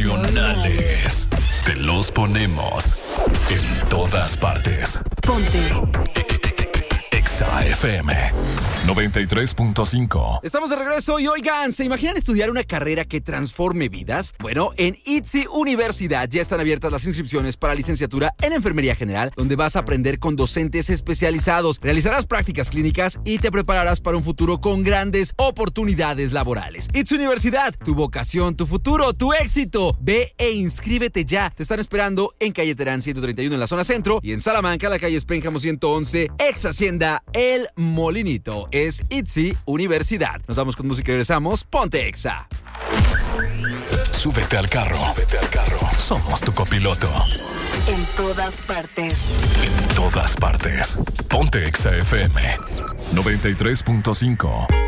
nacionales. Te los ponemos en todas partes. Ponte Exa FM 93.5. Estamos de regreso y oigan, ¿se imaginan estudiar una carrera que transforme vidas? Bueno, en ITZY Universidad ya están abiertas las inscripciones para licenciatura en Enfermería General, donde vas a aprender con docentes especializados, realizarás prácticas clínicas y te prepararás para un futuro con grandes oportunidades laborales. ITZY Universidad, tu vocación, tu futuro, tu éxito. Ve e inscríbete ya. Te están esperando en calle Terán 131 en la zona centro y en Salamanca, la calle Espénjamo 111, ex Hacienda El Molinito. Es ITZY Universidad. Nos vamos con música y regresamos. Ponte Exa. Súbete al carro. Somos tu copiloto. en todas partes. En todas partes. Ponte Exa FM 93.5.